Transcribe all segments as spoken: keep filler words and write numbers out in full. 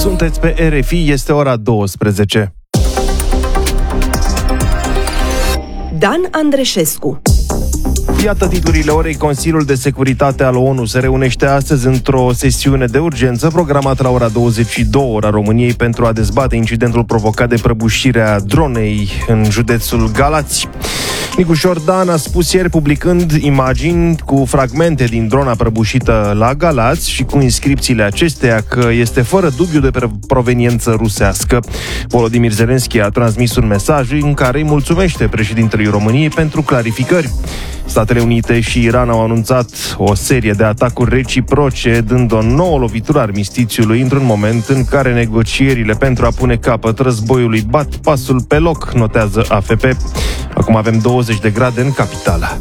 Sunteți pe R F I, este ora douăsprezece. Dan Andreșescu. Iată titlurile orei. Consiliul de Securitate al O N U se reunește astăzi într-o sesiune de urgență programată la ora douăzeci și două ora României pentru a dezbate incidentul provocat de prăbușirea dronei în județul Galați. Nicu Șordan a spus ieri, publicând imagini cu fragmente din drona prăbușită la Galați și cu inscripțiile acesteia, că este fără dubiu de proveniență rusească. Volodymyr Zelensky a transmis un mesaj în care îi mulțumește președintelui României pentru clarificări. Statele Unite și Iran au anunțat o serie de atacuri reciproce, dând o nouă lovitură armistițiului într-un moment în care negocierile pentru a pune capăt războiului bat pasul pe loc, notează A F P. Acum avem douăzeci de grade în capitală.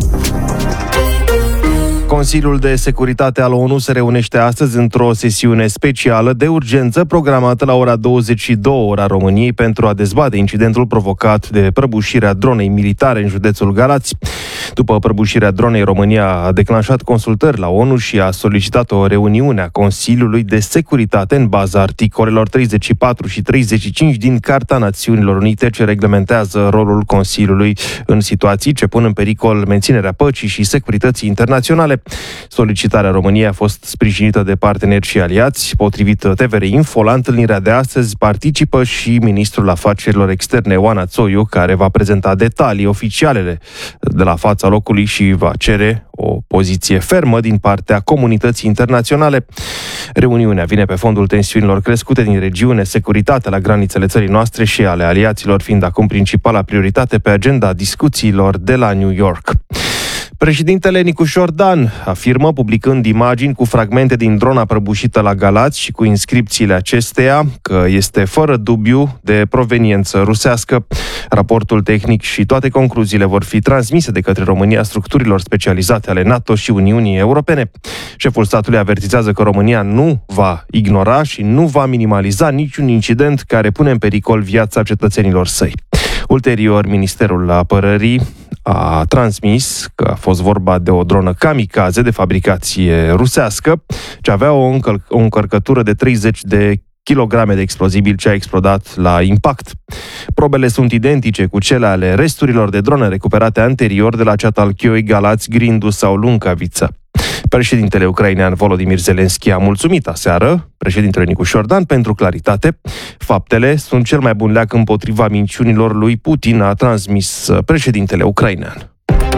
Consiliul de Securitate al O N U se reunește astăzi într-o sesiune specială de urgență programată la ora douăzeci și două ora României pentru a dezbate incidentul provocat de prăbușirea dronei militare în județul Galați. După prăbușirea dronei, România a declanșat consultări la O N U și a solicitat o reuniune a Consiliului de Securitate în baza articolelor treizeci și patru și treizeci și cinci din Carta Națiunilor Unite, ce reglementează rolul Consiliului în situații ce pun în pericol menținerea păcii și securității internaționale. Solicitarea României a fost sprijinită de parteneri și aliați. Potrivit T V R Info, la întâlnirea de astăzi participă și ministrul afacerilor externe, Oana Țoiu, care va prezenta detalii oficiale de la fața locului și va cere o poziție fermă din partea comunității internaționale. Reuniunea vine pe fondul tensiunilor crescute din regiune, securitatea la granițele țării noastre și ale aliaților fiind acum principala prioritate pe agenda discuțiilor de la New York. Președintele Nicu Șordan afirmă, publicând imagini cu fragmente din drona prăbușită la Galați și cu inscripțiile acesteia, că este fără dubiu de proveniență rusească. Raportul tehnic și toate concluziile vor fi transmise de către România structurilor specializate ale NATO și Uniunii Europene. Șeful statului avertizează că România nu va ignora și nu va minimaliza niciun incident care pune în pericol viața cetățenilor săi. Ulterior, Ministerul Apărării a transmis că a fost vorba de o dronă kamikaze de fabricație rusească, ce avea o, încăl- o încărcătură de treizeci de kilograme de explozibil ce a explodat la impact. Probele sunt identice cu cele ale resturilor de drone recuperate anterior de la Ceatalchioi, Galați, Grindu sau Luncavița. Președintele ucrainean Volodymyr Zelensky a mulțumit aseară președintele Nicu Șordan pentru claritate. Faptele sunt cel mai bun leac împotriva minciunilor lui Putin, a transmis președintele ucrainean.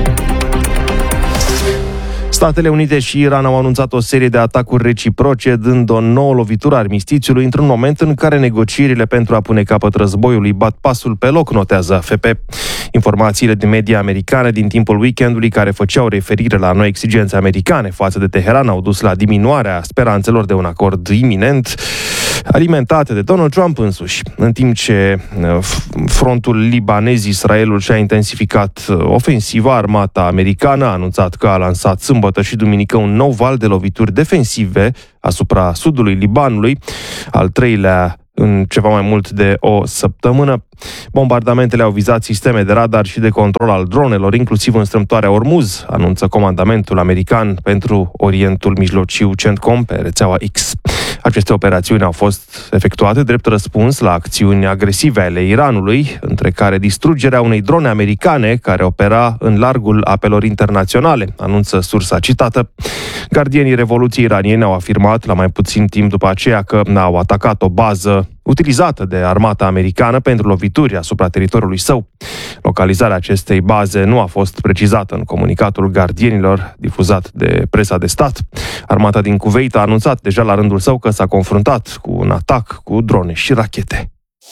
Statele Unite și Iran au anunțat o serie de atacuri reciproce, dând o nouă lovitură armistițiului într-un moment în care negocierile pentru a pune capăt războiului bat pasul pe loc, notează A F P. Informațiile din media americane din timpul weekendului, care făceau referire la noi exigențe americane față de Teheran, au dus la diminuarea speranțelor de un acord iminent, alimentate de Donald Trump însuși. În timp ce frontul libanez-Israelul și-a intensificat ofensiva, armata americană a anunțat că a lansat sâmbătă și duminică un nou val de lovituri defensive asupra sudului Libanului, al treilea în ceva mai mult de o săptămână. Bombardamentele au vizat sisteme de radar și de control al dronelor, inclusiv în strâmtoarea Ormuz, anunță comandamentul american pentru Orientul Mijlociu, CENTCOM, pe rețeaua X. Aceste operațiuni au fost efectuate drept răspuns la acțiuni agresive ale Iranului, între care distrugerea unei drone americane care opera în largul apelor internaționale, anunță sursa citată. Gardienii Revoluției iraniene au afirmat la mai puțin timp după aceea că au atacat o bază utilizată de armata americană pentru lovituri asupra teritoriului său. Localizarea acestei baze nu a fost precizată în comunicatul gardienilor difuzat de presa de stat. Armata din Kuwait a anunțat deja la rândul său că s-a confruntat cu un atac cu drone și rachete.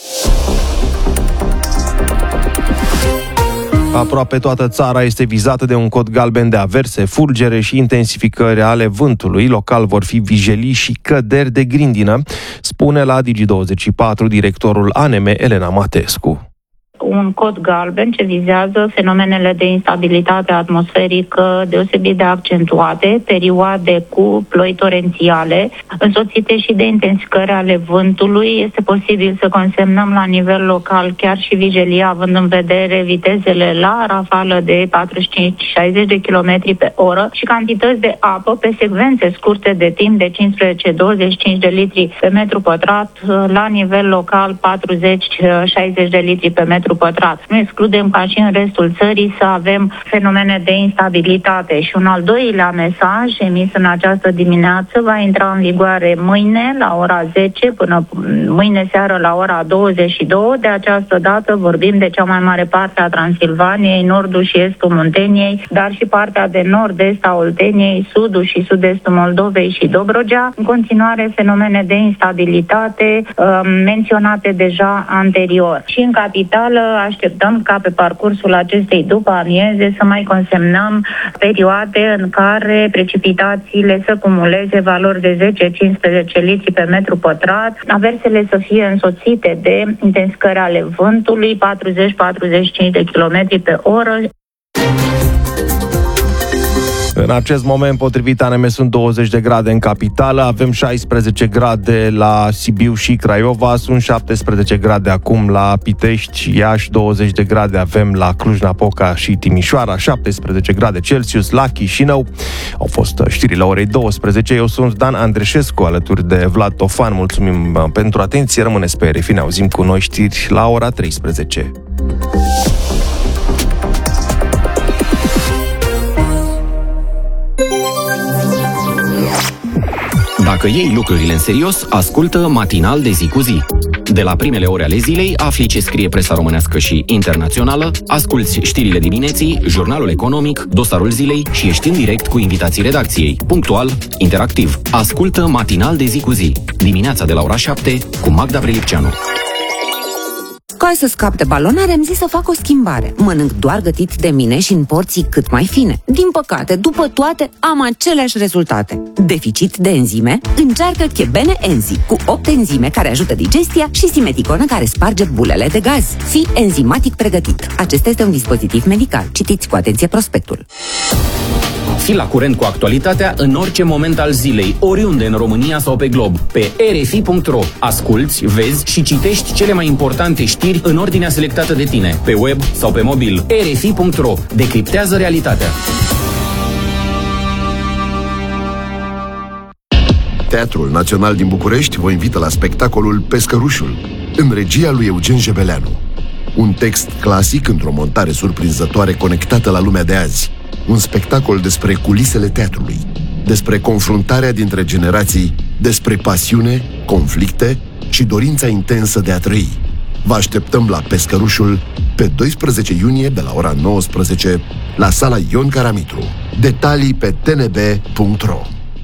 Aproape toată țara este vizată de un cod galben de averse, fulgere și intensificări ale vântului. Local vor fi vijelii și căderi de grindină, spune la Digi douăzeci și patru directorul A N M, Elena Matescu. un cod galben ce vizează fenomenele de instabilitate atmosferică deosebit de accentuate, perioade cu ploi torențiale, însoțite și de intensificări ale vântului. Este posibil să consemnăm la nivel local chiar și vigilie, având în vedere vitezele la rafală de patruzeci și cinci șaizeci de kilometri pe oră și cantități de apă pe secvențe scurte de timp de cincisprezece douăzeci și cinci de litri pe metru pătrat, la nivel local patruzeci șaizeci de litri pe metru pătrat. Nu excludem ca și în restul țării să avem fenomene de instabilitate. Și un al doilea mesaj emis în această dimineață va intra în vigoare mâine la ora zece până mâine seară la ora douăzeci și două. De această dată vorbim de cea mai mare parte a Transilvaniei, nordul și estul Munteniei, dar și partea de nord-est a Olteniei, sudul și sud-estul Moldovei și Dobrogea. În continuare, fenomene de instabilitate uh, menționate deja anterior. Și în capitală așteptăm ca pe parcursul acestei după amieze să mai consemnăm perioade în care precipitațiile să cumuleze valori de zece cincisprezece litri pe metru pătrat, aversele să fie însoțite de intensificări ale vântului, patruzeci patruzeci și cinci de kilometri pe oră. În acest moment, potrivit A N M, sunt douăzeci de grade în capitală, avem șaisprezece grade la Sibiu și Craiova, sunt șaptesprezece grade acum la Pitești, Iași, douăzeci de grade avem la Cluj-Napoca și Timișoara, șaptesprezece grade Celsius la Chișinău. Au fost știrile orei douăsprezece. Eu sunt Dan Andreșescu, alături de Vlad Tofan. Mulțumim pentru atenție, rămâneți pe R F I, ne auzim cu noi știri la ora treisprezece. Dacă iei lucrurile în serios, ascultă Matinal de zi cu zi. De la primele ore ale zilei, afli ce scrie presa românească și internațională, asculți știrile dimineții, jurnalul economic, dosarul zilei și ești în direct cu invitații redacției. Punctual, interactiv. Ascultă Matinal de zi cu zi. Dimineața de la ora șapte cu Magda Prelipceanu. Ca să scap de balonare, am zis să fac o schimbare. Mănânc doar gătit de mine și în porții cât mai fine. Din păcate, după toate, am aceleași rezultate. Deficit de enzime? Încearcă Chebene Enzi, cu opt enzime care ajută digestia și simeticonă care sparge bulele de gaz. Fii enzimatic pregătit. Acesta este un dispozitiv medical. Citiți cu atenție prospectul. Fii la curent cu actualitatea în orice moment al zilei, oriunde în România sau pe glob. Pe r f i punct r o asculți, vezi și citești cele mai importante știri în ordinea selectată de tine, pe web sau pe mobil. r f i punct r o decriptează realitatea. Teatrul Național din București vă invită la spectacolul Pescărușul, în regia lui Eugen Jebeleanu. Un text clasic într-o montare surprinzătoare conectată la lumea de azi. Un spectacol despre culisele teatrului, despre confruntarea dintre generații, despre pasiune, conflicte și dorința intensă de a trăi. Vă așteptăm la Pescărușul pe doisprezece iunie de la ora nouăsprezece la sala Ion Caramitru. Detalii pe t n b punct r o.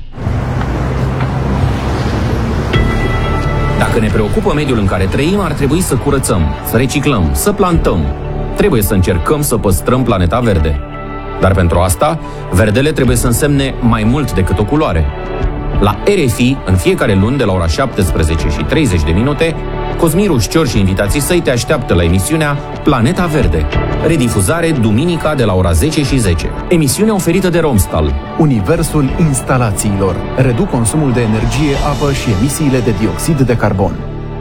Dacă ne preocupă mediul în care trăim, ar trebui să curățăm, să reciclăm, să plantăm. Trebuie să încercăm să păstrăm planeta verde. Dar pentru asta, verdele trebuie să însemne mai mult decât o culoare. La R F I, în fiecare luni de la ora șaptesprezece și treizeci de minute, Cosmin Rușcior și invitații săi te așteaptă la emisiunea Planeta Verde. Redifuzare duminica de la ora zece și zece. Emisiune oferită de Romstal. Universul instalațiilor. Reduc consumul de energie, apă și emisiile de dioxid de carbon.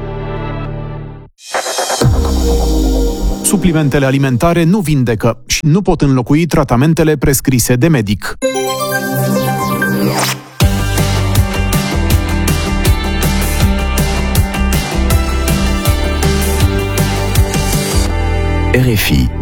Suplimentele alimentare nu vindecă și nu pot înlocui tratamentele prescrise de medic. R F I